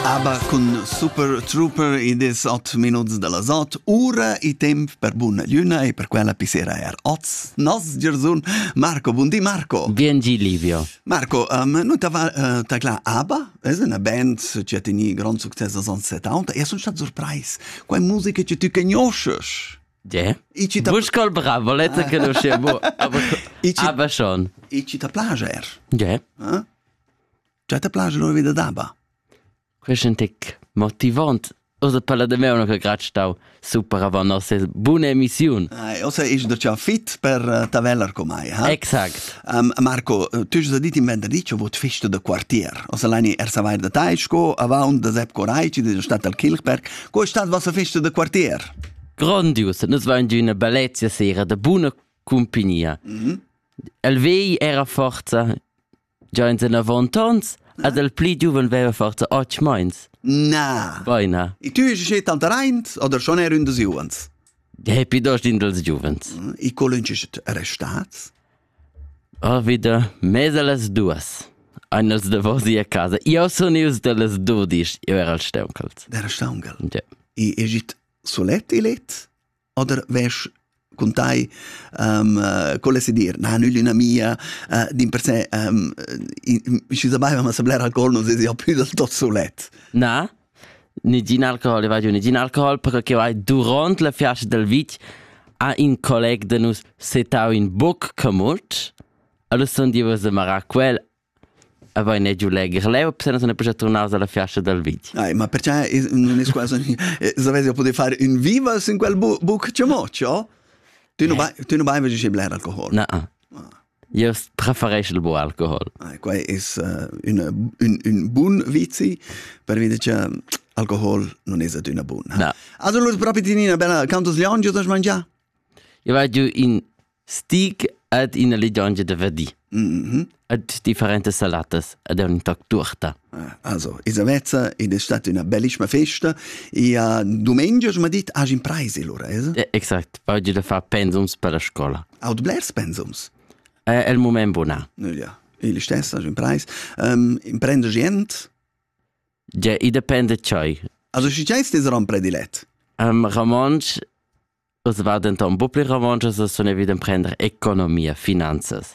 ABBA con Super Trooper in des 8 minuti della sot, ora i temp per buona luna e per quella pisera oz nos gersun. Marco, buondì Marco. Biengi Livio. Marco, noi ta clar ABBA, è una band che ha tenuto gran successo negli anni 70 e sono stato sorpreso. Quella musica che tu conosci. Ja. Buscol bravo, lette che conoscevo, ABBA schon. E ci ti piace? Ja. Ci ti piace l'ora vida d'ABBA? Questo è un tic motivante. Osa parla di me uno che grazie stau super a nostra buona emissione. Osa è già fit per taveller come hai. Exact. Marco, tu hai detto in venderice vot festa da quartier. Osa l'anni savai da Taischko, avevamo da Sepp Coraici, da Stadt al Kilchberg. Come è stata vostra festa da quartier? Grandiosa. Noi avevamo una bellezza sera, da buona compagnia. Il vei era forza già in 90 anni. Ad il pli giuven aveva forza 8 mains. Na. Poi na. E tu hai scelto al terreno oder schon in den Juvens? Happy dost in dels juvens. E come è arrestato? Wieder més a les dues. Eines de vosi a casa. Io sono ius de les 12. Io era al steunkels. Der Staungel? Ja. E è gitt solet e let? Oder wärst con tai, come si dir, na, nulla una mia, din per sé, ci sapeva ma se blera alcol non si sia più del tot solet. Na, ni gin alcohol, io vaggio ni gin alcohol, perché io vai durante la fiascia del vit a un collega de nus setau in boc camut, allora son dio se mara quel, a voi ne giù legger leo, se non sono più tornato alla fiascia del vit. Ma perché non è quasi, se avessi potuto fare un vivas in quel boc camut, Tu non vai a blera alcohol? No. Io preferisco il buon alcohol. Questo è un buon vizio per vedere che alcohol non è una buona. No. Allora, proprio ti una bella cantos liange da mangiare? Io vado in stick ed in liange da vedi. Ed differenti salatas ed è un tocco torta. Also, Isavezza, ed è stata una bellissima festa e domenica mi ha detto hai un preis allora, Esatto, voglio da fare pensums per la scuola. Aut blers pensums? È il momento buono. Ja, il stesso hai un preis. Imprende gente? Ja, dipende ciò. Also, ci c'è questo rom predilet? Romansch, es vado in un po' più romansch, sono evident prendere economia, finanzas.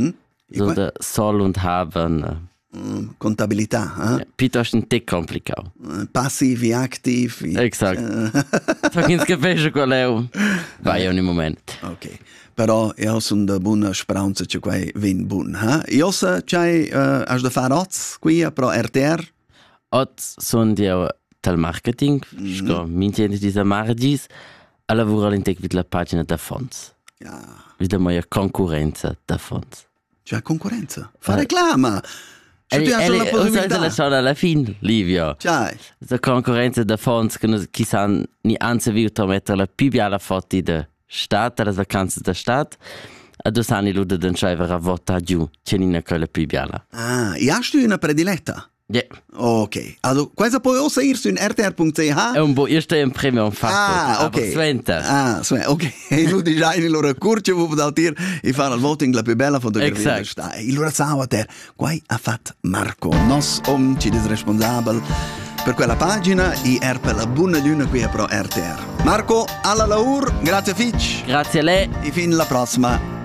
So da Soll und Haben. Contabilità, Ja, piuttosto un tic complicato. Passivi, attivi. Esatto. So che non capisci qual è vai ogni momento. Ok. Però io sono da buona speranza che qui viene buono. Io so che hai da fare oz qui pro RTR? Oz sono io del marketing. Sco mintiente di Samargis a lavorare in tec vid la pagina da Fonds. Ja. Vid la mia concorrenza da Fonds. C'è concorrenza. Fa reclama. C'è tu la possibilità. La sono alla fine, Livio. C'è. La concorrenza da Fonds che sanno ni anzi viuto mettere la più bella foto da Stadt, alle vacanze da Stadt. A 2 anni luda den schreiber a vota giù, c'è nina quella più bella. E hai tu una prediletta? Ja. Ok. Also, questo puoi aussi ir su rtr.ch? È un po', io sto in premium fatto. Ok. Sventa. Ok. E lui dice, in loro curce, vuoi da tir, e fare il voting la più bella fotografia. Exact. E loro sanno a te, qua ha fatto Marco. Nos ci è responsabile per quella pagina e per la buona luna qui a Pro RTR. Marco, alla laur, grazie Fitch. Grazie a lei. E fin la prossima.